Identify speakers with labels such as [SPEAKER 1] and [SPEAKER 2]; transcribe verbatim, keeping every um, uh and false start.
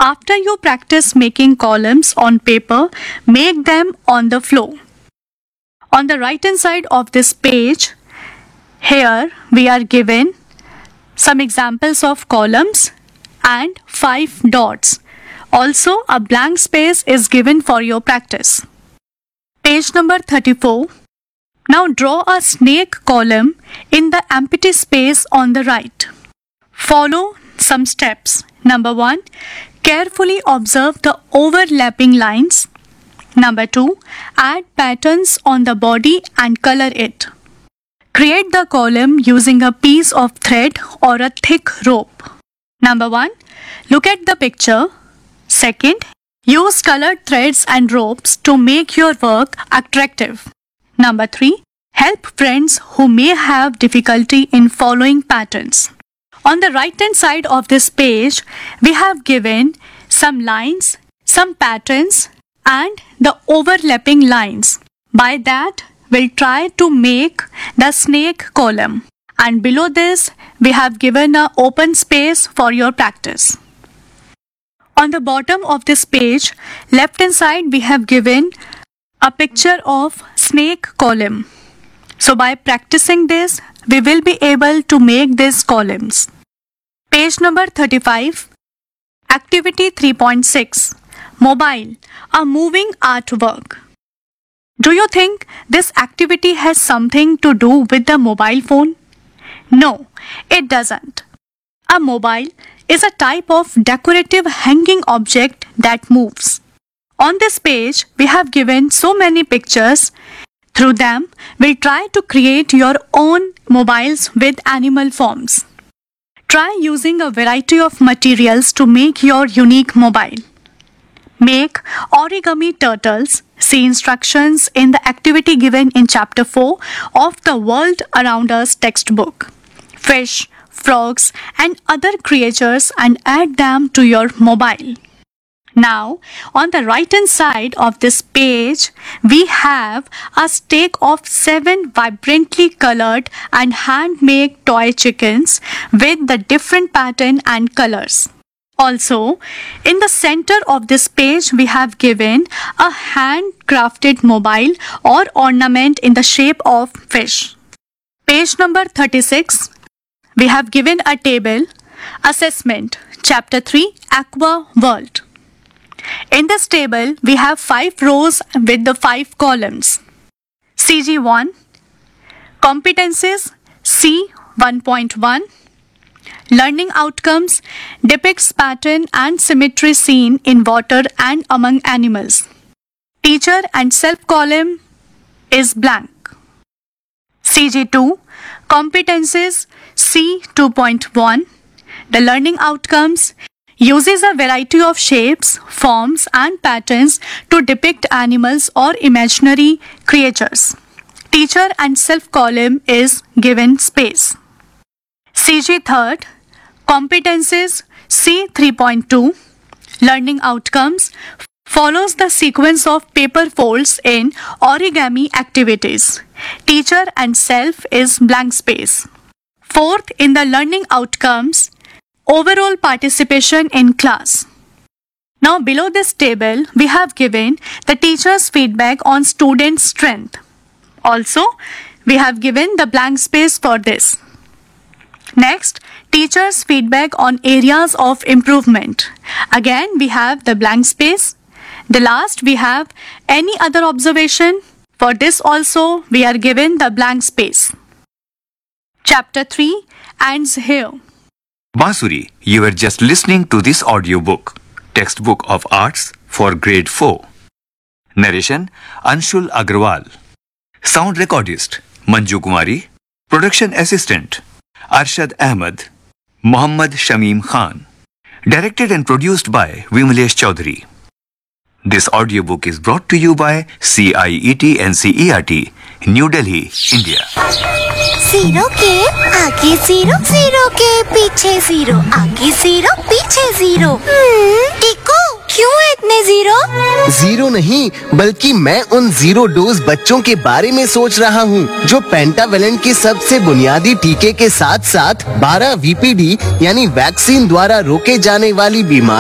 [SPEAKER 1] After you practice making columns on paper, make them on the floor. On the right hand side of this page, here we are given some examples of columns and five dots. Also, a blank space is given for your practice. Page number thirty-four. Now draw a snake column in the empty space on the right. Follow some steps. Number one, carefully observe the overlapping lines. Number two, add patterns on the body and color it. Create the column using a piece of thread or a thick rope. Number one, look at the picture. Second, use colored threads and ropes to make your work attractive. Number three, help friends who may have difficulty in following patterns. On the right hand side of this page, we have given some lines, some patterns, and the overlapping lines. By that, we'll try to make the snake column. And below this, we have given an open space for your practice. On the bottom of this page, left hand side, we have given a picture of snake column. So by practicing this, we will be able to make these columns. Page number thirty-five. Activity three point six. Mobile, a moving artwork. Do you think this activity has something to do with the mobile phone? No, it doesn't. A mobile is a type of decorative hanging object that moves. On this page, we have given so many pictures. Through them, we'll try to create your own mobiles with animal forms. Try using a variety of materials to make your unique mobile. Make origami turtles. See instructions in the activity given in chapter four of the World Around Us textbook. Fish, frogs, and other creatures and add them to your mobile. Now, on the right hand side of this page, we have a stack of seven vibrantly colored and handmade toy chickens with the different pattern and colors. Also, in the center of this page, we have given a handcrafted mobile or ornament in the shape of fish. Page number thirty-six, we have given a table, assessment, chapter three, Aqua World. In this table, we have five rows with the five columns. C G one, competencies, C one point one, learning outcomes, depicts pattern and symmetry seen in water and among animals. Teacher and self column is blank. C G two, competencies, C two point one, the learning outcomes, uses a variety of shapes, forms, and patterns to depict animals or imaginary creatures. Teacher and self column is given space. C G third, competencies, C three point two, learning outcomes, follows the sequence of paper folds in origami activities. Teacher and self is blank space. Fourth, in the learning outcomes, overall participation in class. Now below this table, we have given the teacher's feedback on student strength. Also, we have given the blank space for this. Next, teacher's feedback on areas of improvement. Again, we have the blank space. The last, we have any other observation. For this also, we are given the blank space. Chapter three ends here.
[SPEAKER 2] Basuri, you were just listening to this audiobook, Textbook of Arts for Grade four. Narration, Anshul Agrawal. Sound recordist, Manju Kumari. Production assistant, Arshad Ahmed. Muhammad Shamim Khan. Directed and produced by Vimalesh Chaudhary. This audiobook is brought to you by C I E T N C E R T, New Delhi, India.
[SPEAKER 3] Zero के आगे zero, zero के पीछे zero, आगे zero, पीछे zero. टिको, क्यों है इतने जीरो?
[SPEAKER 4] जीरो नहीं, बल्कि मैं उन जीरो डोज बच्चों के बारे में सोच रहा हूँ, जो पेंटावेलेंट के सबसे बुनियादी टीके के साथ साथ बारह वी पी डी यानी वैक्सीन द्वारा रोके जाने वाली बीमारी